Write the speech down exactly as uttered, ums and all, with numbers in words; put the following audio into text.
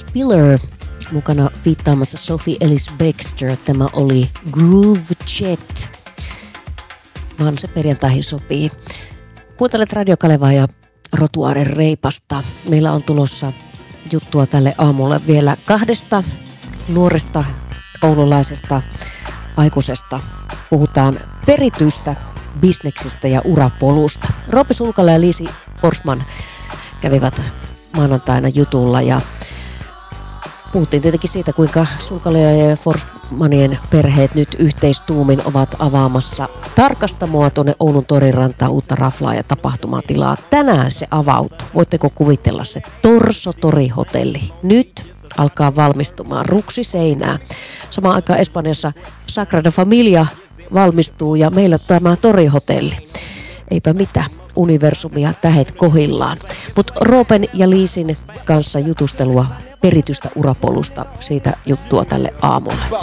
Spiller mukana fiittaamassa Sophie Ellis-Bextor. Tämä oli Groove Jet. Vaan se perjantaihin sopii. Kuuntelet Radio Kalevaa ja Rotuaaren Reipasta. Meillä on tulossa juttua tälle aamulle vielä kahdesta nuoresta oululaisesta aikuisesta. Puhutaan perityistä bisneksistä ja urapolusta. Roope Sulkala ja Liisi Forsman kävivät maanantaina jutulla ja puhuttiin tietenkin siitä, kuinka Sulkala ja Forsmanien perheet nyt yhteistuumin ovat avaamassa tarkastamoa tuonne Oulun Torirantaan, uutta raflaa ja tapahtumatilaa. Tänään se avautuu. Voitteko kuvitella se Torso Tori-hotelli? Nyt alkaa valmistumaan ruksi seinää. Samaan aikaan Espanjassa Sagrada Familia valmistuu ja meillä tämä Tori-hotelli. Eipä mitään. Universumia tähet kohillaan. Mutta Roopen ja Liisin kanssa jutustelua peritystä urapolusta, siitä juttua tälle aamulle.